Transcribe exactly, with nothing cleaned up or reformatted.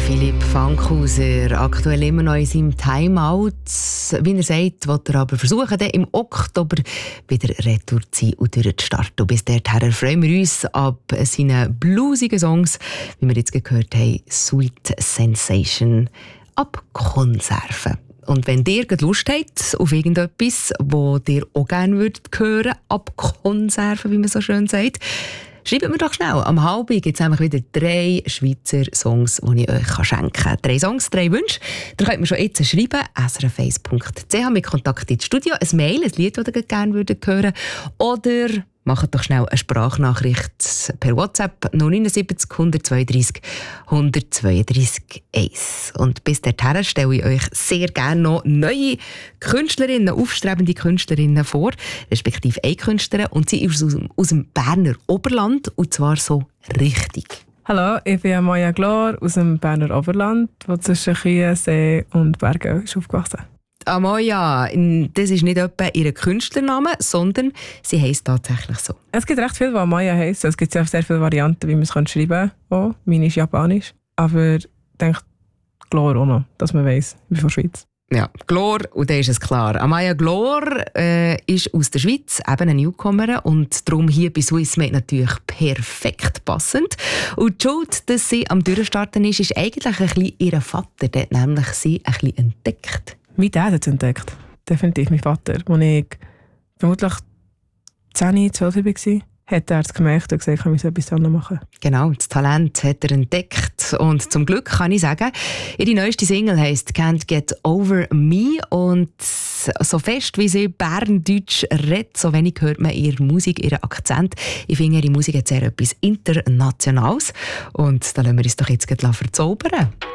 Philipp Fankhauser, aktuell immer noch in seinem Timeout. Wie er sagt, will er aber versuchen, dann im Oktober wieder retour zu sein und durchzustarten. Und bis dahin freuen wir uns ab seinen bluesigen Songs, wie wir jetzt gehört haben, «Sweet Sensation», ab Konserven. Und wenn ihr Lust habt auf irgendetwas, das ihr auch gerne hören würdet, ab Konserven, wie man so schön sagt, schreibt mir doch schnell. Am halben gibt es nämlich wieder drei Schweizer Songs, die ich euch schenken kann. Drei Songs, drei Wünsche. Da könnt ihr mir schon jetzt schreiben, s r f eins punkt c h mit Kontakt ins Studio, ein Mail, ein Lied, das ihr gerne hören würdet. Oder macht doch schnell eine Sprachnachricht per WhatsApp null neun sieben null zwei drei null zwei drei eins. Und bis dahin stelle ich euch sehr gerne noch neue Künstlerinnen, aufstrebende Künstlerinnen vor, respektive eine Künstlerin. Und sie ist aus, aus dem Berner Oberland, und zwar so richtig. Hallo, ich bin Amaya Glor aus dem Berner Oberland, wo zwischen Kühen, See und Bergen ist aufgewachsen. Amaya, das ist nicht etwa ihr Künstlername, sondern sie heisst tatsächlich so. Es gibt recht viele, die Amaya heissen. Es gibt sehr viele Varianten, wie man es schreiben kann. Oh, meine ist japanisch. Aber ich denke, Glor auch noch, dass man weiss, ich bin von der Schweiz. Ja, Glor, und da ist es klar. Amaya Glor äh, ist aus der Schweiz, eben eine Newcomerin, und darum hier bei Swissmade natürlich perfekt passend. Und die Schuld, dass sie am Durchstarten ist, ist eigentlich ein bisschen ihr Vater, der hat nämlich sie ein bisschen entdeckt. Mein Dad hat es entdeckt. Definitiv mein Vater. Als ich vermutlich zehn, zwölf war, hat er es gemerkt und gesagt, ich muss etwas anderes machen. Genau, das Talent hat er entdeckt. Und zum Glück kann ich sagen, ihre neueste Single heisst «Can't Get Over Me». Und so fest, wie sie Berndeutsch redet, so wenig hört man ihre Musik, ihren Akzent. Ich finde, ihre Musik hat sehr etwas Internationales. Und da lassen wir uns doch jetzt gleich verzaubern.